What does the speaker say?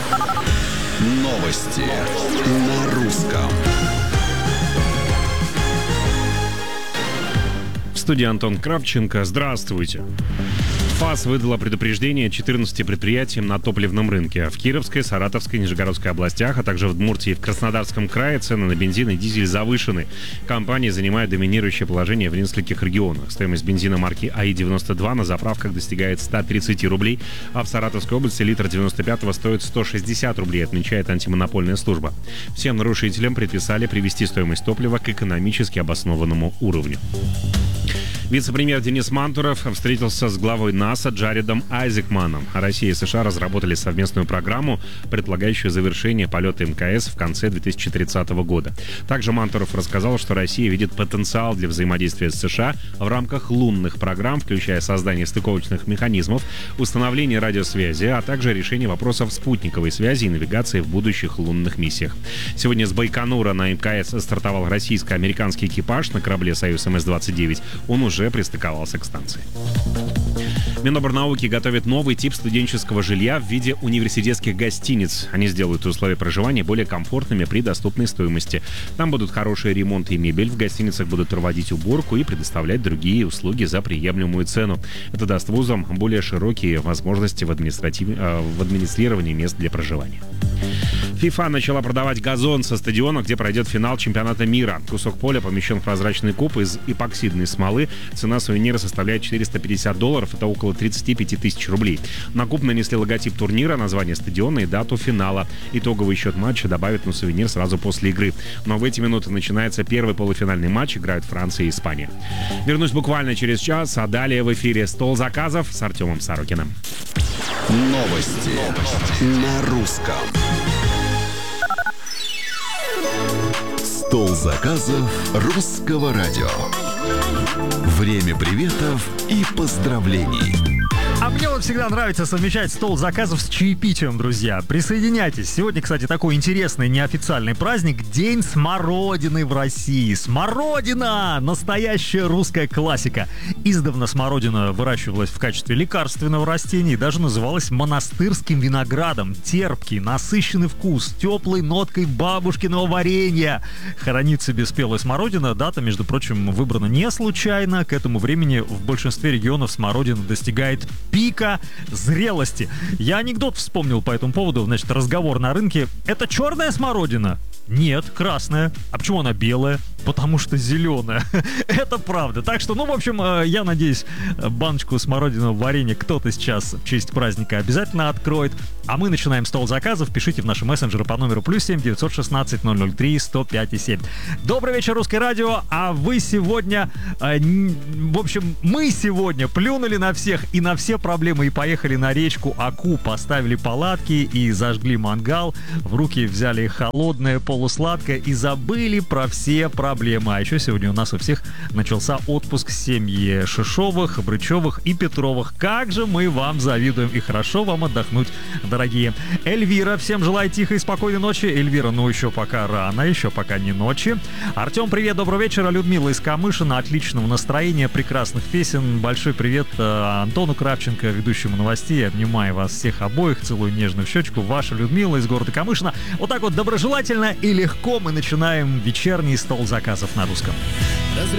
Новости на русском. В студии Антон Кравченко. Здравствуйте. ФАС выдала предупреждение 14 предприятиям на топливном рынке. В Кировской, Саратовской, Нижегородской областях, а также в Удмуртии и в Краснодарском крае цены на бензин и дизель завышены. Компании занимают доминирующее положение в нескольких регионах. Стоимость бензина марки АИ-92 на заправках достигает 130 рублей, а в Саратовской области литр 95-го стоит 160 рублей, отмечает антимонопольная служба. Всем нарушителям предписали привести стоимость топлива к экономически обоснованному уровню. Вице-премьер Денис Мантуров встретился с главой НАСА Джаредом Айзекманом. Россия и США разработали совместную программу, предполагающую завершение полета МКС в конце 2030 года. Также Мантуров рассказал, что Россия видит потенциал для взаимодействия с США в рамках лунных программ, включая создание стыковочных механизмов, установление радиосвязи, а также решение вопросов спутниковой связи и навигации в будущих лунных миссиях. Сегодня с Байконура на МКС стартовал российско-американский экипаж на корабле «Союз МС-29». Он уже пристыковался к станции. Миноборнауки готовит новый тип студенческого жилья в виде университетских гостиниц. Они сделают условия проживания более комфортными при доступной стоимости. Там будут хорошие ремонты и мебель, в гостиницах будут проводить уборку и предоставлять другие услуги за приемлемую цену. Это даст вузам более широкие возможности в администрировании мест для проживания. ФИФА начала продавать газон со стадиона, где пройдет финал чемпионата мира. Кусок поля помещен в прозрачный куб из эпоксидной смолы. Цена сувенира составляет $450, это около 35 тысяч рублей. На куб нанесли логотип турнира, название стадиона и дату финала. Итоговый счет матча добавят на сувенир сразу после игры. Но в эти минуты начинается первый полуфинальный матч, играют Франция и Испания. Вернусь буквально через час, а далее в эфире «Стол заказов» с Артемом Сорокиным. Новости на русском. Стол заказов русского радио. Время приветов и поздравлений. А мне вот всегда нравится совмещать стол заказов с чаепитием, друзья. Присоединяйтесь. Сегодня, кстати, такой интересный неофициальный праздник — День смородины в России. Смородина! Настоящая русская классика. Издавна смородина выращивалась в качестве лекарственного растения и даже называлась монастырским виноградом. Терпкий, насыщенный вкус, теплой ноткой бабушкиного варенья. Хранит себе спелая смородина. Дата, между прочим, выбрана не случайно. К этому времени в большинстве регионов смородина достигает пика зрелости. Я анекдот вспомнил по этому поводу. Значит, разговор на рынке. Это черная смородина? Нет, красная. А почему она белая? Потому что зеленая. Это правда. Так что, в общем, я надеюсь, баночку смородинового варенья кто-то сейчас в честь праздника обязательно откроет. А мы начинаем стол заказов. Пишите в наши мессенджеры по номеру +7 916 003 105 7. Добрый вечер, Русское радио. А вы сегодня... в общем, мы сегодня плюнули на всех и на все проблемы и поехали на речку Аку. Поставили палатки и зажгли мангал. В руки взяли холодное, полусладкое и забыли про все проблемы. А еще сегодня у нас у всех начался отпуск семьи Шишовых, Брычевых и Петровых. Как же мы вам завидуем, и хорошо вам отдохнуть, дорогие. Эльвира, всем желаю тихой и спокойной ночи. Эльвира, еще пока рано, еще пока не ночи. Артем, привет, доброго вечера. Людмила из Камышина, отличного настроения, прекрасных песен. Большой привет Антону Кравченко, ведущему новостей. Обнимаю вас всех обоих, целую нежно в щечку. Ваша Людмила из города Камышина. Вот так вот доброжелательно и легко мы начинаем вечерний стол заказов на русском.